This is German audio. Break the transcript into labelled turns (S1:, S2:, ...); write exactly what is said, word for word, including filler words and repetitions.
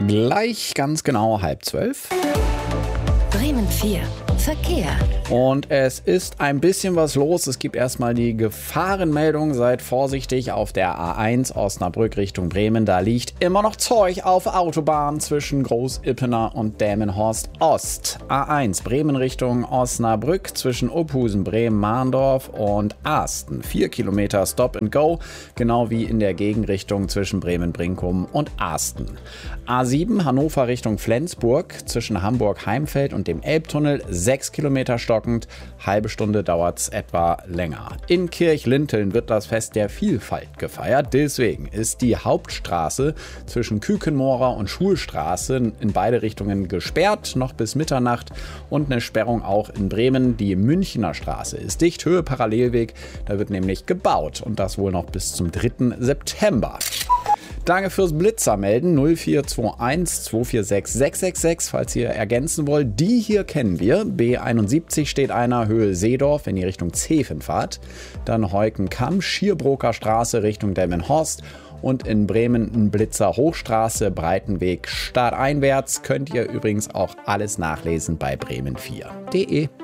S1: Gleich ganz genau halb zwölf.
S2: Bremen vier. Verkehr.
S1: Und es ist ein bisschen was los. Es gibt erstmal die Gefahrenmeldung. Seid vorsichtig auf der A eins Osnabrück Richtung Bremen. Da liegt immer noch Zeug auf Autobahn zwischen Groß-Ippener und Delmenhorst Ost. A eins Bremen Richtung Osnabrück zwischen Uphusen, Bremen, Mahndorf und Asten. Vier Kilometer Stop and Go, genau wie in der Gegenrichtung zwischen Bremen-Brinkum und Asten. A sieben Hannover Richtung Flensburg zwischen Hamburg-Heimfeld und dem Elbtunnel. Sechs Kilometer stockend, halbe Stunde dauert es etwa länger. In Kirchlinteln wird das Fest der Vielfalt gefeiert. Deswegen ist die Hauptstraße zwischen Kükenmoorer und Schulstraße in beide Richtungen gesperrt, noch bis Mitternacht. Und eine Sperrung auch in Bremen. Die Münchner Straße ist dicht, Höhe Parallelweg. Da wird nämlich gebaut und das wohl noch bis zum dritten September. Danke fürs Blitzermelden null vier zwei eins zwei vier sechs sechs sechs sechs, falls ihr ergänzen wollt. Die hier kennen wir. B einundsiebzig steht einer, Höhe Seedorf, wenn ihr Richtung Zeven fahrt. Dann Heukenkamm, Schierbroker Straße Richtung Delmenhorst. Und in Bremen ein Blitzer Hochstraße, Breitenweg stadteinwärts. Könnt ihr übrigens auch alles nachlesen bei bremen vier punkt de.